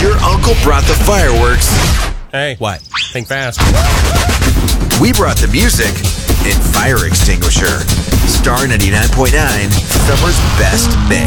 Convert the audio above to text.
Your uncle brought the fireworks. Hey. What? Think fast. We brought the music and fire extinguisher. Star 99.9, summer's best mix.